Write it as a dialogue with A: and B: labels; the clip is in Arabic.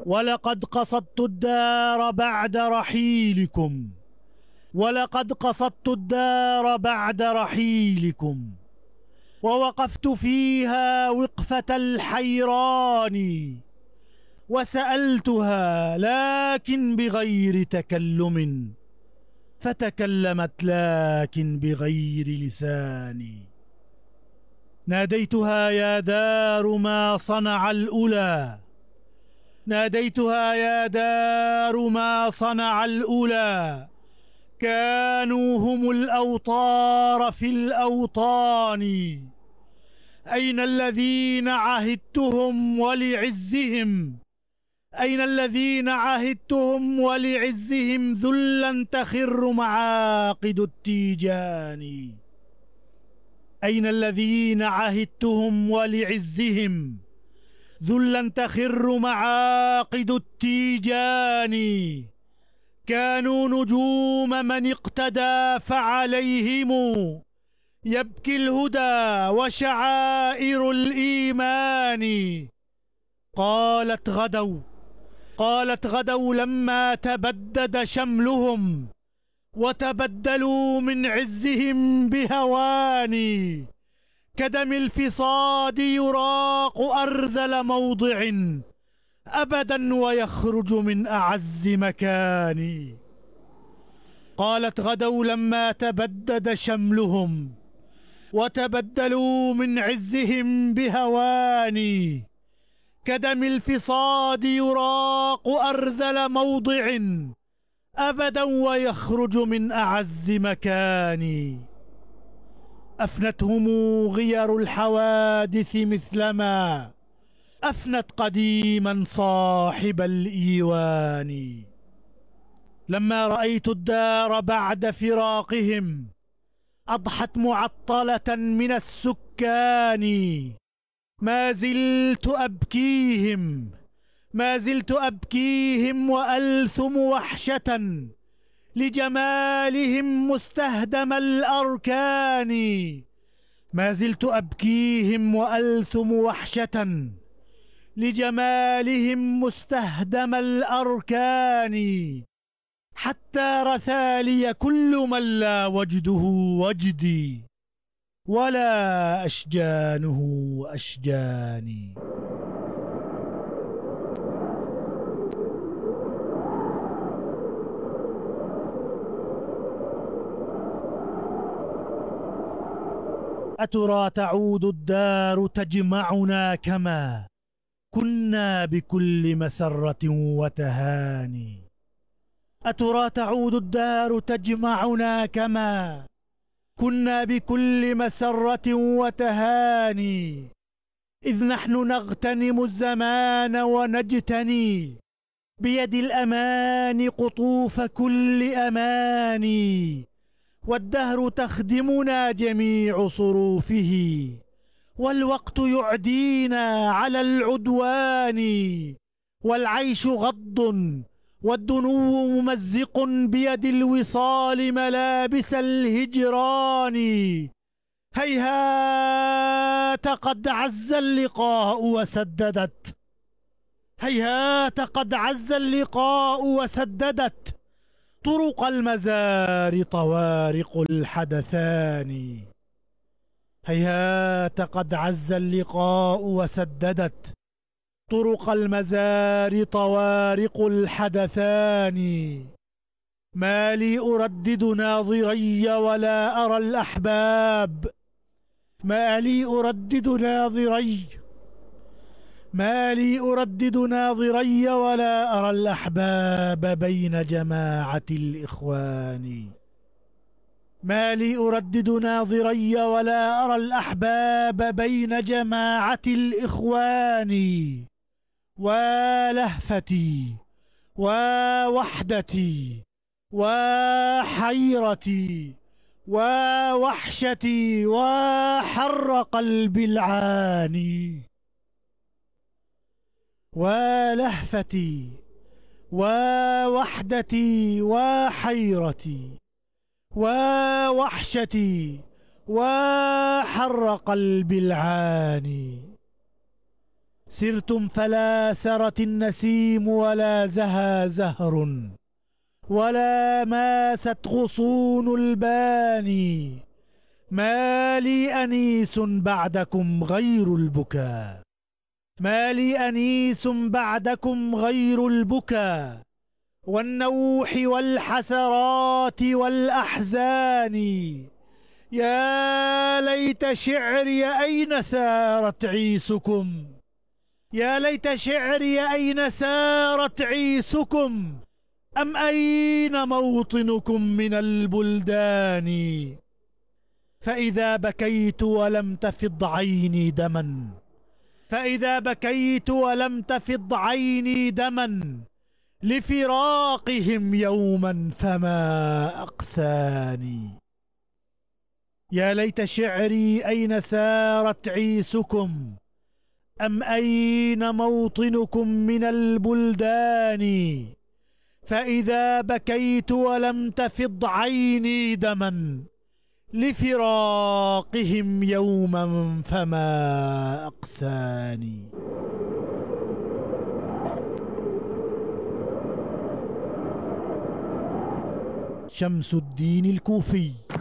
A: ولقد قصدت الدار بعد رحيلكم، ولقد قصدت الدار بعد رحيلكم، ووقفت فيها وقفة الحيران، وسألتها لكن بغير تكلم، فتكلمت لكن بغير لساني. ناديتها يا دار ما صنع الأولى، ناديتها يا دار ما صنع الأولى، كانوا هم الأوطار في الأوطان. أين الذين عهدتهم ولعزهم، أين الذين عهدتهم ولعزهم ذلا تخر معاقد التيجان. أين الذين عهدتهم ولعزهم ذلا تخر معاقد التيجان. كانوا نجوم من اقتدى فعليهم يبكي الهدى وشعائر الإيمان. قالت غدوا لما تبدد شملهم، وتبدلوا من عزهم بهوان. كدم الفصاد يراق أرذل موضع أبدا ويخرج من أعز مكان. قالت غدوا لما تبدد شملهم، وتبدلوا من عزهم بهوان. كدم الفصاد يراق أرذل موضع أبدا ويخرج من أعز مكان. أفنتهم غير الحوادث مثلما أفنت قديما صاحب الإيوان. لما رأيت الدار بعد فراقهم أضحت معطلة من السكان. ما زلت أبكيهم وألثم وحشة لجمالهم مستهدم الأركان. ما زلت أبكيهم وألثم وحشة لجمالهم مستهدم الأركان. حتى رثى لي كل من لا وجده وجدي ولا أشجانه أشجاني. أترى تعود الدار تجمعنا كما كنا بكل مسرة وتهاني. أترى تعود الدار تجمعنا كما كنا بكل مسرة وتهاني. إذ نحن نغتنم الزمان ونجتني بيد الأمان قطوف كل أماني. والدهر تخدمنا جميع صروفه، والوقت يعدينا على العدوان. والعيش غض والدنو ممزق بيد الوصال ملابس الهجران. هيهات قد عز اللقاء وسددت، هيهات قد عز اللقاء وسددت طرق المزار طوارق الحدثان. هيهات قد عز اللقاء وسددت طرق المزار طوارق الحدثان. ما لي أردد ناظري ولا أرى الأحباب، ما لي أردد ناظري ولا أرى الأحباب بين جماعة الإخوان. ما لي أردد ناظري ولا أرى الأحباب بين جماعة الإخوان. ولهفتي ووحدتي وحيرتي ووحشتي وحر قلبي العاني. ولهفتي ووحدتي وحيرتي ووحشتي وحر قلبي العاني. سرتم فلا سرت النسيم ولا زها زهر ولا ماست غصون الباني. ما لي أنيس بعدكم غير البكاء، ما لي أنيس بعدكم غير البكاء والنوح والحسرات والأحزان. يا ليت شعري أين سارت عيسكم، يا ليت شعري أين سارت عيسكم، أم أين موطنكم من البلدان. فإذا بكيت ولم تفض عيني دما، فإذا بكيت ولم تفض عيني دما لفراقهم يوما فما أقساني. يا ليت شعري أين سارت عيسكم، أم أين موطنكم من البلدان. فإذا بكيت ولم تفض عيني دما لفراقهم يوما فما أقساني. شمس الدين الكوفي.